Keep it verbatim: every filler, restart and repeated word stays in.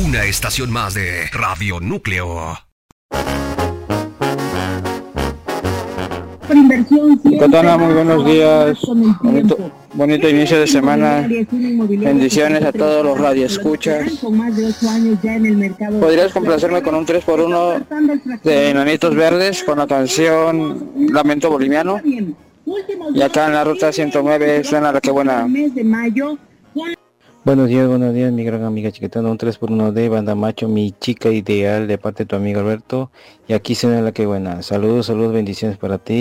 Una estación más de Radio Núcleo. Cotana, muy buenos días. Bonito, bonito inicio de semana. Bendiciones a todos los radioescuchas. ¿Podrías complacerme con un tres por uno de Enanitos Verdes con la canción Lamento Boliviano? Y acá en la ruta ciento nueve suena La Que Buena. Buenos días, buenos días, mi gran amiga Chiquetana, un tres por uno de Banda Macho, mi chica ideal, de parte de tu amigo Alberto, y aquí suena La Que Buena. Saludos, saludos, bendiciones para ti.